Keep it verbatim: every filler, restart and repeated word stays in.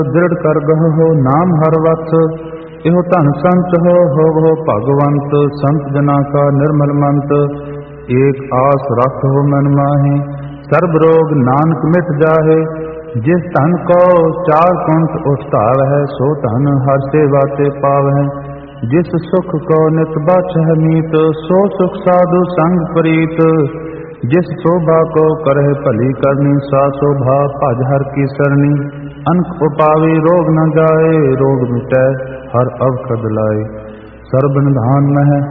दृढ़ कर गहो नाम हर वत्स, इहो धन संच हो हो हो भगवंत। संत जना का निर्मल मंत, एक आस रख हो मन माहे। सर्ब रोग नानक मिट जाहे, जिस धन को चार कुंठ उठाव है, सो धन हर सेवा ते पाव है। जिस सुख को नित बच है मीत, सो सुख साधु संग प्रीत। जिस शोभा को करह भली करनी, सा शोभा भज हर की सरनी। अनक उपावी रोग न जाए, रोग मिटै हर अवखद लाए। सर्ब निधान में है